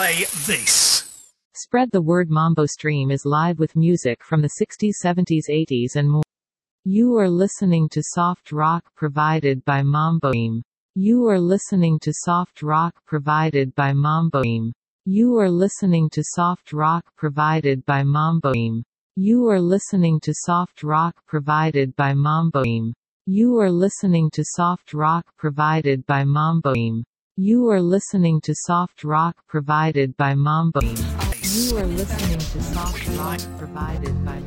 play this. Spread the word. Mambo Stream is live with music from the 60s, 70s, 80s and more. You are listening to soft rock provided by Mambo Stream. You are listening to soft rock provided by Mambo Stream. You are listening to soft rock provided by Mambo Stream. You are listening to soft rock provided by Mambo Stream. You are listening to soft rock provided by Mambo Stream. You are listening to soft rock provided by Mambo Stream. You are listening to soft rock provided by